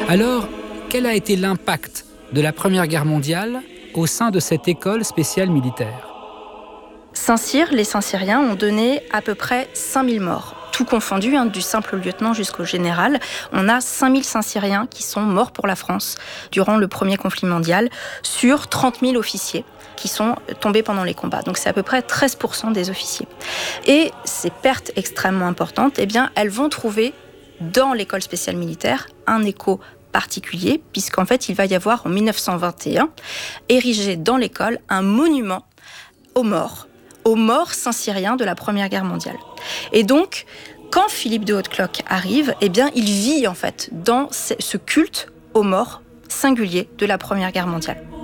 Alors, quel a été l'impact de la Première Guerre mondiale au sein de cette école spéciale militaire ? Saint-Cyr, les Saint-Cyriens ont donné à peu près 5000 morts. Tout confondu, du simple lieutenant jusqu'au général. On a 5000 Saint-Cyriens qui sont morts pour la France durant le premier conflit mondial, sur 30 000 officiers qui sont tombés pendant les combats. Donc c'est à peu près 13% des officiers. Et ces pertes extrêmement importantes, elles vont trouver dans l'école spéciale militaire un écho particulier, puisqu'en fait, il va y avoir en 1921, érigé dans l'école, un monument aux morts saint-cyriens de la Première Guerre mondiale. Et donc, quand Philippe de Hautecloque arrive, il vit en fait dans ce culte aux morts singulier de la Première Guerre mondiale.